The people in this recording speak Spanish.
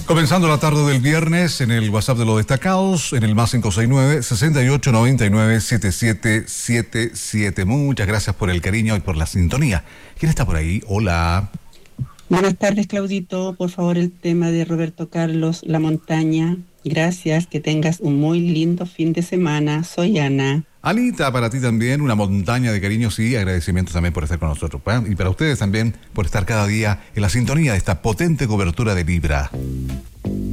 Comenzando la tarde del viernes en el WhatsApp de los destacados, en el más 569-6899-7777. Muchas gracias por el cariño y por la sintonía. ¿Quién está por ahí? Hola. Buenas tardes, Claudito. Por favor, el tema de Roberto Carlos, La Montaña. Gracias, que tengas un muy lindo fin de semana. Soy Ana. Anita, para ti también una montaña de cariños y agradecimientos también por estar con nosotros, ¿eh? Y para ustedes también por estar cada día en la sintonía de esta potente cobertura de Libra.